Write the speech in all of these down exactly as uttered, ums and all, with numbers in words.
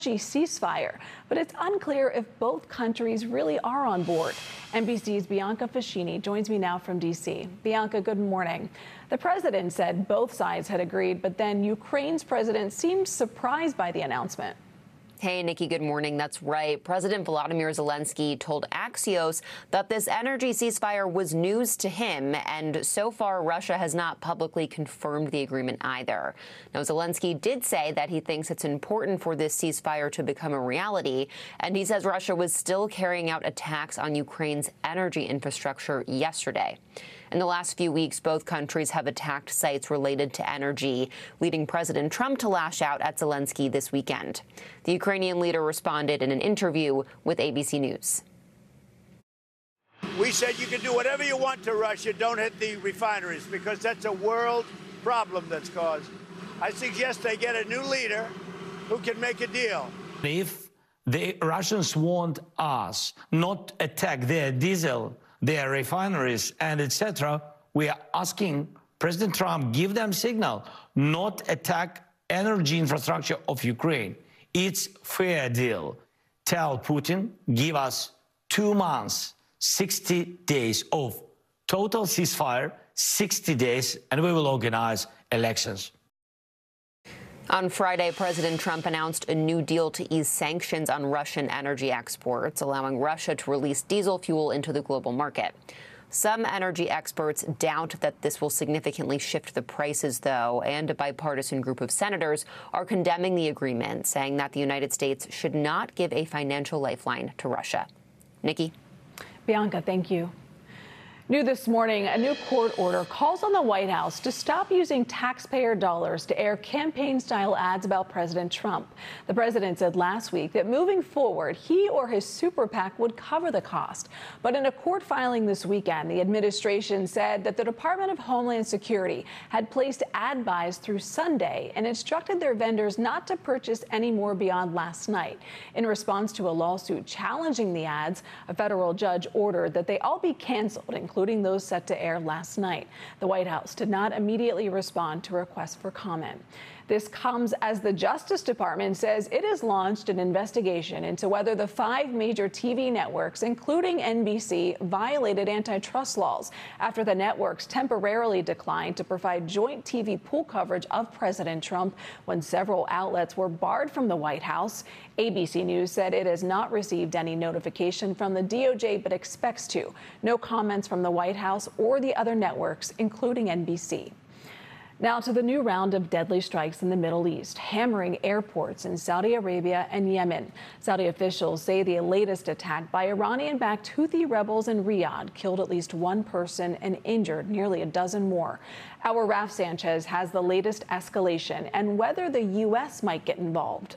ceasefire, but it's unclear if both countries really are on board. N B C's Bianca Fascini joins me now from D C. Bianca, good morning. The president said both sides had agreed, but then Ukraine's president seemed surprised by the announcement. Hey, Nikki, good morning. That's right. President Volodymyr Zelensky told Axios that this energy ceasefire was news to him, and so far Russia has not publicly confirmed the agreement either. Now, Zelensky did say that he thinks it's important for this ceasefire to become a reality, and he says Russia was still carrying out attacks on Ukraine's energy infrastructure yesterday. In the last few weeks, both countries have attacked sites related to energy, leading President Trump to lash out at Zelensky this weekend. The Ukrainian leader responded in an interview with A B C News. We said you can do whatever you want to Russia, don't hit the refineries, because that's a world problem that's caused. I suggest they get a new leader who can make a deal. If the Russians want us not attack their diesel, their refineries, and et cetera, we are asking President Trump, give them signal, not attack energy infrastructure of Ukraine. It's fair deal. Tell Putin, give us two months, sixty days of total ceasefire, sixty days, and we will organize elections. On Friday, President Trump announced a new deal to ease sanctions on Russian energy exports, allowing Russia to release diesel fuel into the global market. Some energy experts doubt that this will significantly shift the prices, though, and a bipartisan group of senators are condemning the agreement, saying that the United States should not give a financial lifeline to Russia. Nikki? Bianca, thank you. New this morning, a new court order calls on the White House to stop using taxpayer dollars to air campaign-style ads about President Trump. The president said last week that moving forward, he or his super PAC would cover the cost. But in a court filing this weekend, the administration said that the Department of Homeland Security had placed ad buys through Sunday and instructed their vendors not to purchase any more beyond last night. In response to a lawsuit challenging the ads, a federal judge ordered that they all be canceled, including including those set to air last night. The White House did not immediately respond to requests for comment. This comes as the Justice Department says it has launched an investigation into whether the five major T V networks, including N B C, violated antitrust laws after the networks temporarily declined to provide joint T V pool coverage of President Trump when several outlets were barred from the White House. A B C News said it has not received any notification from the D O J, but expects to. No comments from the White House or the other networks, including N B C. Now to the new round of deadly strikes in the Middle East, hammering airports in Saudi Arabia and Yemen. Saudi officials say the latest attack by Iranian-backed Houthi rebels in Riyadh killed at least one person and injured nearly a dozen more. Our Raf Sanchez has the latest escalation and whether the U S might get involved.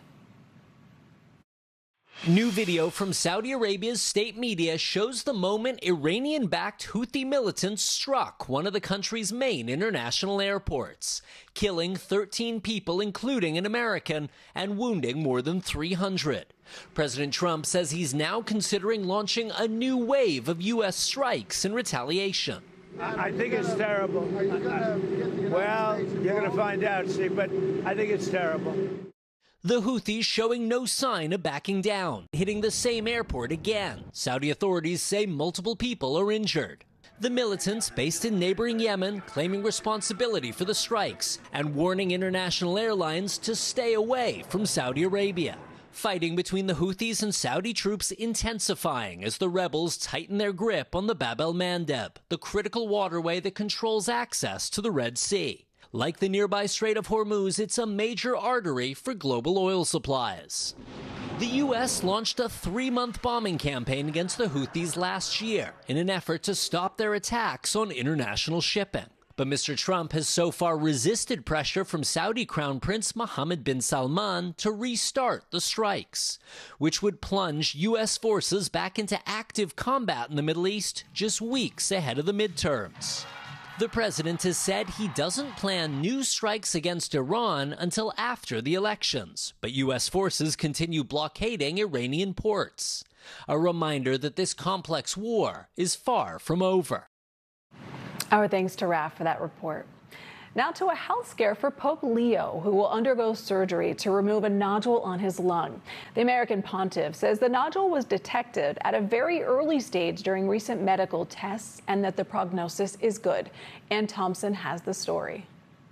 New video from Saudi Arabia's state media shows the moment Iranian-backed Houthi militants struck one of the country's main international airports, killing thirteen people, including an American, and wounding more than three hundred. President Trump says he's now considering launching a new wave of U S strikes in retaliation. I think it's terrible. Well, you're going to find out, see, but I think it's terrible. The Houthis showing no sign of backing down, hitting the same airport again. Saudi authorities say multiple people are injured. The militants, based in neighboring Yemen, claiming responsibility for the strikes and warning international airlines to stay away from Saudi Arabia. Fighting between the Houthis and Saudi troops intensifying as the rebels tighten their grip on the Bab el-Mandeb, the critical waterway that controls access to the Red Sea. Like the nearby Strait of Hormuz, it's a major artery for global oil supplies. The U S launched a three-month bombing campaign against the Houthis last year in an effort to stop their attacks on international shipping. But Mister Trump has so far resisted pressure from Saudi Crown Prince Mohammed bin Salman to restart the strikes, which would plunge U S forces back into active combat in the Middle East just weeks ahead of the midterms. The president has said he doesn't plan new strikes against Iran until after the elections, but U S forces continue blockading Iranian ports. A reminder that this complex war is far from over. Our thanks to Raf for that report. Now to a health scare for Pope Leo, who will undergo surgery to remove a nodule on his lung. The American pontiff says the nodule was detected at a very early stage during recent medical tests and that the prognosis is good. Ann Thompson has the story.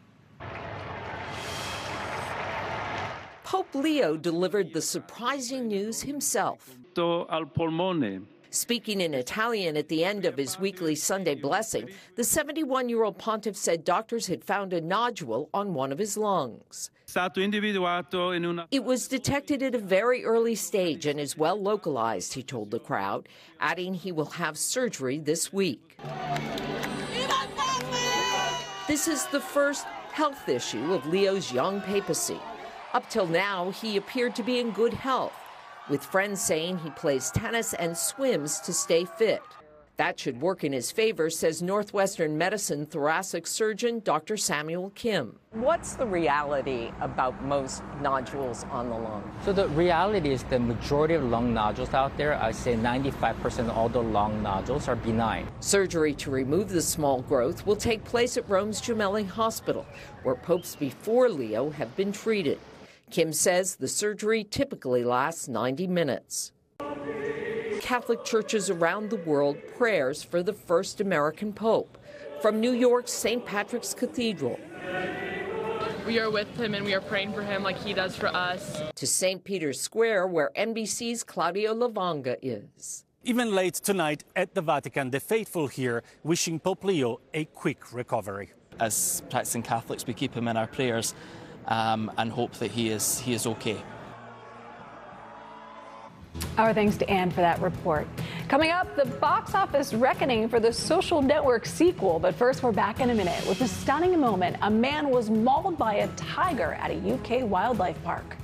Pope Leo delivered the surprising news himself. Al polmone. Speaking in Italian at the end of his weekly Sunday blessing, the seventy-one-year-old pontiff said doctors had found a nodule on one of his lungs. It was detected at a very early stage and is well localized, he told the crowd, adding he will have surgery this week. This is the first health issue of Leo's young papacy. Up till now, he appeared to be in good health, with friends saying he plays tennis and swims to stay fit. That should work in his favor, says Northwestern Medicine thoracic surgeon Doctor Samuel Kim. What's the reality about most nodules on the lung? So the reality is the majority of lung nodules out there, I say ninety-five percent of all the lung nodules are benign. Surgery to remove the small growth will take place at Rome's Gemelli Hospital, where popes before Leo have been treated. Kim says the surgery typically lasts ninety minutes. Catholic churches around the world prayers for the first American pope. From New York's Saint Patrick's Cathedral. We are with him and we are praying for him like he does for us. To Saint Peter's Square, where N B C's Claudio Lavanga is. Even late tonight at the Vatican, the faithful here wishing Pope Leo a quick recovery. As practicing Catholics, we keep him in our prayers um, and hope that he is, he is okay. Our thanks to Ann for that report. Coming up, the box office reckoning for the Social Network sequel. But first, we're back in a minute with a stunning moment. A man was mauled by a tiger at a U K wildlife park.